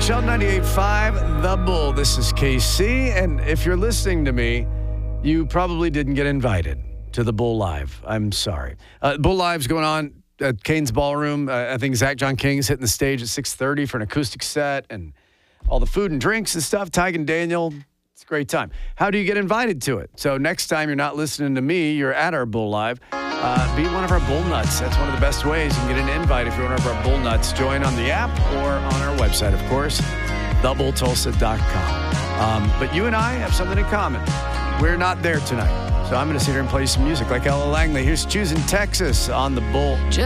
Sheldon 98.5, The Bull. This is KC, and if you're listening to me, you probably didn't get invited to the Bull Live. I'm sorry. Bull Live's going on at Kane's Ballroom. I think Zach John King's hitting the stage at 6:30 for an acoustic set, and all the food and drinks and stuff. Tig and Daniel, it's a great time. How do you get invited to it? So next time you're not listening to me, you're at our Bull Live. Be one of our Bull Nuts. That's one of the best ways. You can get an invite if you're one of our Bull Nuts. Join on the app or on our website, of course, thebulltulsa.com. But you and I have something in common. We're not there tonight. So I'm going to sit here and play some music like Ella Langley. Here's Choosing Texas on the Bull.